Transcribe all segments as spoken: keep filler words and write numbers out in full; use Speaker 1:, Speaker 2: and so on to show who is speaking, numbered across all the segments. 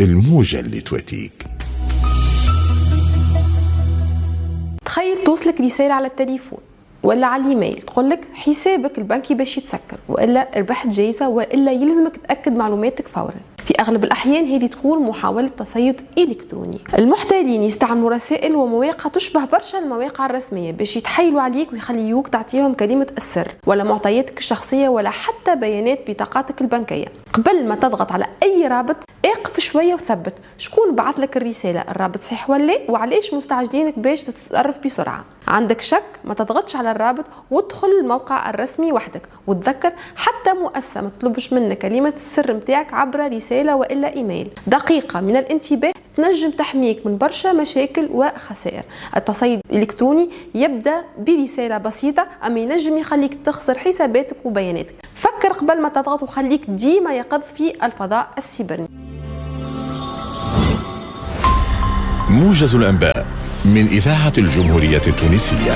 Speaker 1: الموجة اللي تواتيك.
Speaker 2: تخيل توصلك رسالة على التليفون ولا على الايميل تقولك حسابك البنكي باش يتسكر، والا ربحت جايزة، والا يلزمك تأكد معلوماتك فورا. في اغلب الاحيان هذه تكون محاولة تصيد الكتروني. المحتالين يستعملوا رسائل ومواقع تشبه برشا المواقع الرسمية باش يتحايلوا عليك ويخليوك تعطيهم كلمة السر ولا معطياتك الشخصية ولا حتى بيانات بطاقاتك البنكية. قبل ما تضغط على اي رابط اقف شوية وثبت شكون بعث لك الرسالة، الرابط صحيح ولا لا، وعليش مستعجلينك باش تتصرف بسرعة. عندك شك ما تضغطش على الرابط وادخل الموقع الرسمي وحدك، وتذكر حتى مؤسسة ما تطلبش منك كلمة السر متاعك عبر رسالة والا ايميل. دقيقة من الانتباه تنجم تحميك من برشا مشاكل وخسائر. التصيد الالكتروني يبدا برسالة بسيطة اما ينجم يخليك تخسر حساباتك وبياناتك. فكر قبل ما تضغط وخليك ديما يقظ في الفضاء السيبرني.
Speaker 1: موجز الأنباء من إذاعة الجمهورية التونسية.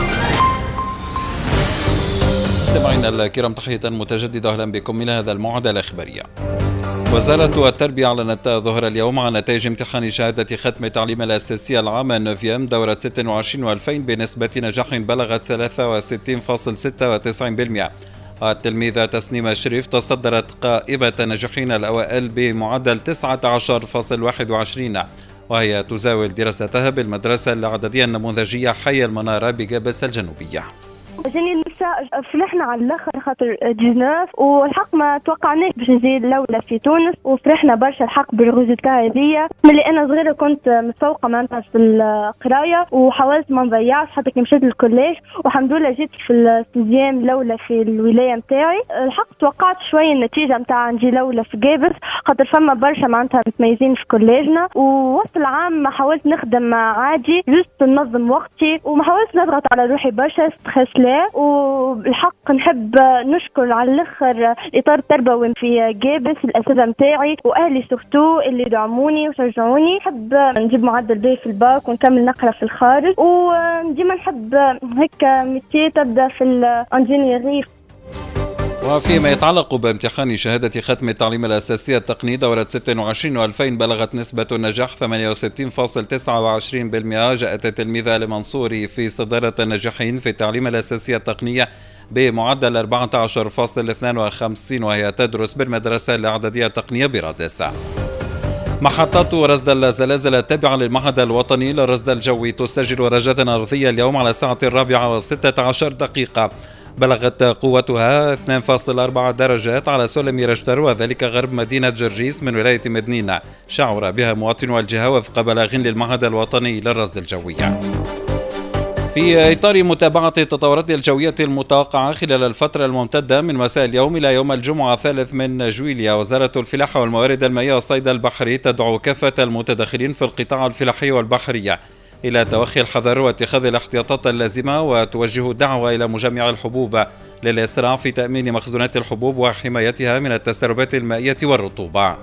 Speaker 3: مستمعينا الكرام، تحية متجددة، أهلا بكم إلى هذا الموعد الإخباري. وزارة التربية أعلنت ظهر اليوم عن نتائج امتحان شهادة ختم التعليم الأساسي العام نوفيام دورة ستة وعشرين وألفين بنسبة نجاح بلغت ثلاثة وستين فاصلة ستة وتسعين بالمئة. التلميذة تسنيم الشريف تصدرت قائمة الناجحين الأوائل بمعدل تسعة عشر فاصلة واحد وعشرين، وهي تزاول دراستها بالمدرسة الإعدادية النموذجية حي المنارة بجابس الجنوبية.
Speaker 4: جاني النساء فرحنا على الاخر خاطر تسعطاش، والحق ما توقعناش باش نجي الاولى في تونس، وفرحنا برشا الحق بالريزلتا هذيا. ملي انا صغيره كنت متفوقه معناتها في القرايه وحاولت ما نضيعش حتى كي مشيت للكوليج، والحمد لله جيت في السيزيام الاولى في الولايه نتاعي. الحق توقعت شويه النتيجه نتاع نجي الاولى في جابس خاطر فما برشا معناتها متميزين في كوليجنا، ووسط العام حاولت نخدم عادي جست ننظم وقتي وما حاولت نضغط على روحي برشا ستريس. والحق نحب نشكر على الاخر الاطار التربوي في جابس، الاساتذه نتاعي واهلي سورتو اللي دعموني وشجعوني. نحب نجيب معدل باهي في الباك ونكمل نقرا في الخارج، وديما نحب هيك ميتي تبدا في الانجينيري.
Speaker 3: وفيما يتعلق بامتحان شهادة ختم التعليم الأساسي التقني دورة ستة وعشرين وألفين بلغت نسبة النجاح ثمانية وستين فاصلة تسعة وعشرين بالمئة. جاءت التلميذة المنصوري في صدارة الناجحين في التعليم الأساسي التقنية بمعدل أربعة عشر فاصلة اثنين وخمسين، وهي تدرس بالمدرسة الإعدادية التقنية برادس. محطات رصد الزلازل التابعة للمعهد الوطني للرصد الجوي تسجل رجة أرضية اليوم على الساعة الرابعة وستة عشر دقيقة، بلغت قوتها اثنين فاصلة أربعة درجات على سلم رشتر، وذلك غرب مدينة جرجيس من ولاية مدنين. شعر بها مواطنو الجهة وفق بلاغ للمعهد الوطني للرصد الجوي. في إطار متابعة التطورات الجوية المتوقعة خلال الفترة الممتدة من مساء اليوم إلى يوم الجمعة الثالث من جويليا، وزارة الفلاحة والموارد المائية والصيد البحري تدعو كافة المتدخلين في القطاع الفلاحي والبحري إلى توخي الحذر واتخاذ الاحتياطات اللازمة، وتوجه دعوة إلى مجمع الحبوب للإسراع في تأمين مخزونات الحبوب وحمايتها من التسربات المائية والرطوبة.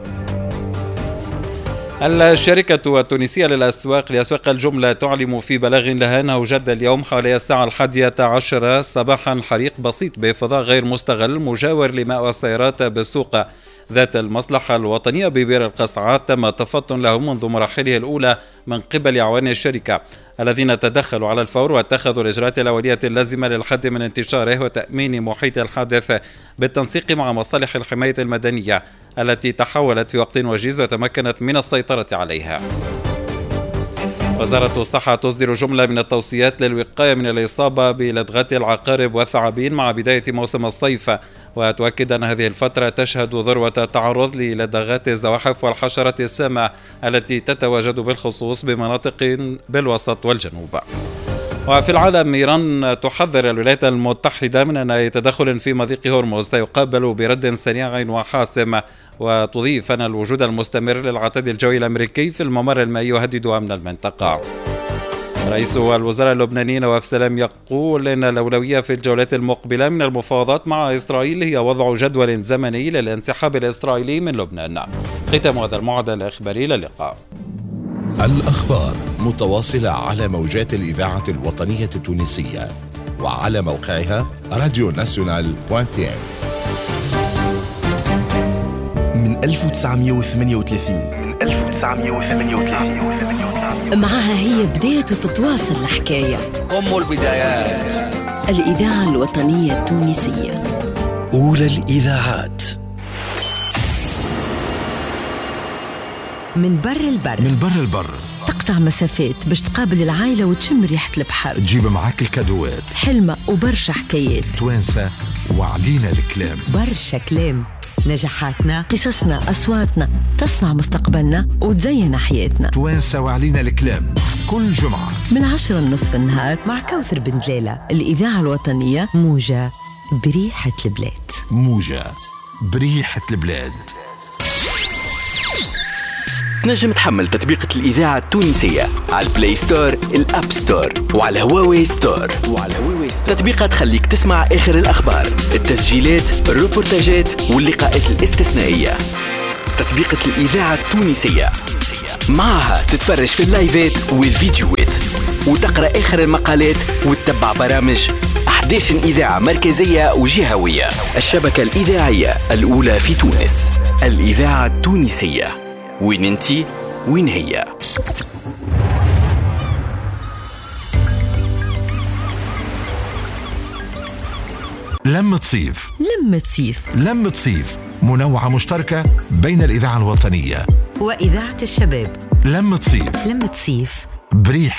Speaker 3: الشركة التونسية للأسواق لأسواق الجملة تعلم في بلاغ لها أنه جد اليوم حوالي الساعة الحادية عشرة صباحا حريق بسيط بفضاء غير مستغل مجاور لماء والسيارات بالسوق ذات المصلحة الوطنية ببئر القصعات. تم تفطن له منذ مراحله الأولى من قبل أعوان الشركة الذين تدخلوا على الفور واتخذوا الإجراءات الأولية اللازمة للحد من انتشاره وتأمين محيط الحادث بالتنسيق مع مصالح الحماية المدنية التي تحولت في وقت وجيز وتمكنت من السيطرة عليها. وزارة الصحة تصدر جملة من التوصيات للوقاية من الإصابة بلدغات العقارب والثعابين مع بداية موسم الصيف، وتؤكد أن هذه الفترة تشهد ذروة التعرض للدغات الزواحف والحشرات السامة التي تتواجد بالخصوص بمناطق بالوسط والجنوب. وفي العالم، إيران تحذر الولايات المتحدة من أن أي تدخل في مضيق هرمز سيقابل برد سريع وحاسم، وتضيف أن الوجود المستمر للعتاد الجوي الأمريكي في الممر المائي يهدد أمن المنطقة. رئيس الوزراء اللبناني نواف سلام يقول أن الأولوية في الجولات المقبلة من المفاوضات مع إسرائيل هي وضع جدول زمني للانسحاب الإسرائيلي من لبنان. ختام هذا الموعد الإخباري، للقاء.
Speaker 1: الأخبار متواصلة على موجات الإذاعة الوطنية التونسية وعلى موقعها راديو ناسيونال دوت تي إم.
Speaker 5: من ألف وتسعمئة وثمانية وثلاثين ألف وتسعمية وثمانية وثلاثين.
Speaker 6: معها هي بداية تتواصل الحكاية.
Speaker 7: أم البدايات.
Speaker 6: الإذاعة الوطنية التونسية،
Speaker 7: أولى الإذاعات.
Speaker 8: من بر البر
Speaker 9: من بر البر
Speaker 8: تقطع مسافات باش تقابل العائلة وتشم ريحة البحر،
Speaker 9: تجيب معاك الكادوات،
Speaker 8: حلمة وبرشا حكايات،
Speaker 9: توانسة وعلينا الكلام،
Speaker 8: برشا كلام، نجاحاتنا، قصصنا، أصواتنا تصنع مستقبلنا وتزين حياتنا.
Speaker 9: توانسة وعلينا الكلام كل جمعة
Speaker 8: من عشرة النصف النهار مع كوثر بن جلالة. الإذاعة الوطنية، موجة بريحة البلاد.
Speaker 9: موجة بريحة البلاد.
Speaker 5: تنجم تحمل تطبيقة الإذاعة التونسية على البلاي ستور، الأب ستور، وعلى هواوي ستور. وعلى هواوي ستور تطبيقة تخليك تسمع آخر الأخبار، التسجيلات، الروبورتاجات واللقاءات الاستثنائية. تطبيقة الإذاعة التونسية معها تتفرج في اللايفات والفيديوهات وتقرأ آخر المقالات وتتبع برامج أحداث إذاعة مركزية وجهوية. الشبكة الإذاعية الأولى في تونس، الإذاعة التونسية. وين انتي وين هي؟
Speaker 9: لمة صيف.
Speaker 8: لمة صيف.
Speaker 9: لمة صيف منوعة مشتركة بين الإذاعة الوطنية
Speaker 8: وإذاعة الشباب.
Speaker 9: لمة صيف.
Speaker 8: لمة صيف
Speaker 9: بريحة